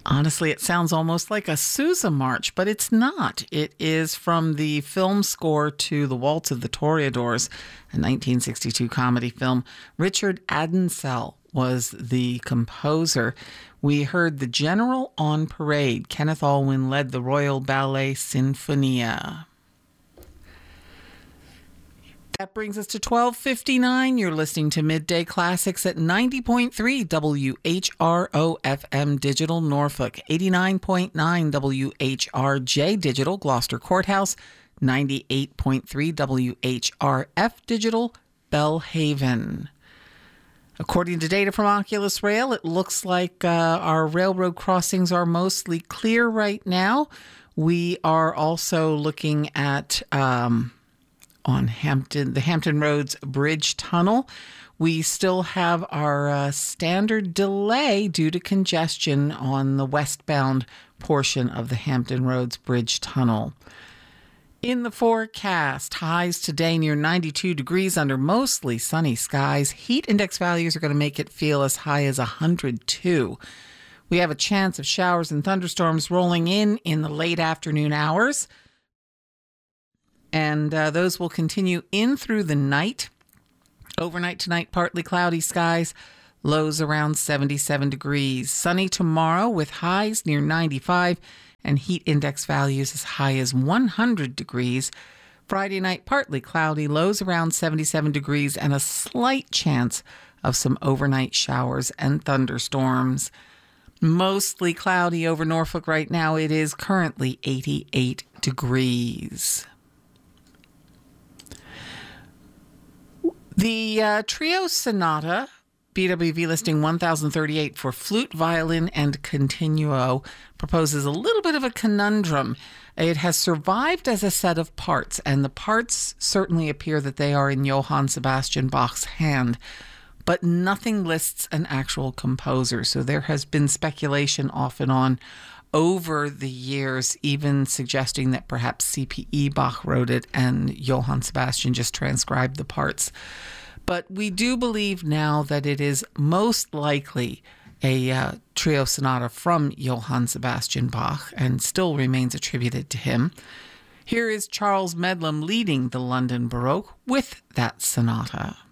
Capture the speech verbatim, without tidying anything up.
Honestly, it sounds almost like a Sousa march, but it's not. It is from the film score to The Waltz of the Toreadors, a nineteen sixty-two comedy film. Richard Adensel was the composer. We heard The General on Parade. Kenneth Alwyn led the Royal Ballet Sinfonia. That brings us to twelve fifty-nine. You're listening to Midday Classics at ninety point three W H R O F M Digital Norfolk, eighty-nine point nine W H R J Digital Gloucester Courthouse, ninety-eight point three W H R F Digital Belhaven. According to data from Oculus Rail, it looks like uh, our railroad crossings are mostly clear right now. We are also looking at... Um, on Hampton, the Hampton Roads Bridge Tunnel. We still have our uh, standard delay due to congestion on the westbound portion of the Hampton Roads Bridge Tunnel. In the forecast, highs today near ninety-two degrees under mostly sunny skies. Heat index values are going to make it feel as high as one hundred two. We have a chance of showers and thunderstorms rolling in in the late afternoon hours. And uh, those will continue in through the night. Overnight tonight, partly cloudy skies, lows around seventy-seven degrees. Sunny tomorrow with highs near ninety-five and heat index values as high as one hundred degrees. Friday night, partly cloudy, lows around seventy-seven degrees and a slight chance of some overnight showers and thunderstorms. Mostly cloudy over Norfolk right now. It is currently eighty-eight degrees. The uh, Trio Sonata, B W V listing one thousand thirty-eight for flute, violin, and continuo, proposes a little bit of a conundrum. It has survived as a set of parts, and the parts certainly appear that they are in Johann Sebastian Bach's hand, but nothing lists an actual composer. So there has been speculation off and on over the years, even suggesting that perhaps C P E Bach wrote it and Johann Sebastian just transcribed the parts. But we do believe now that it is most likely a uh, trio sonata from Johann Sebastian Bach and still remains attributed to him. Here is Charles Medlam leading the London Baroque with that sonata.